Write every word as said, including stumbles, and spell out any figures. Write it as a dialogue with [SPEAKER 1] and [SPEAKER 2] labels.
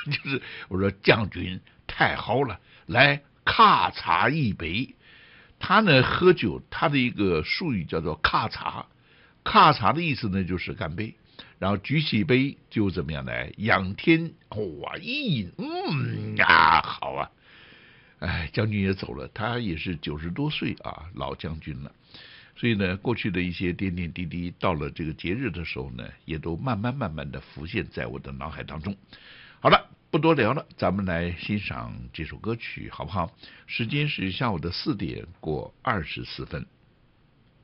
[SPEAKER 1] 就是我说将军太好了，来咔嚓一杯。他呢喝酒，他的一个术语叫做咔嚓，咔嚓的意思呢就是干杯，然后举起杯就怎么样来仰天哇一饮，嗯啊好啊，哎将军也走了，他也是九十多岁啊老将军了，所以呢过去的一些点点滴滴，到了这个节日的时候呢，也都慢慢慢慢的浮现在我的脑海当中。好了，不多聊了，咱们来欣赏这首歌曲好不好？时间是下午的四点过二十四分。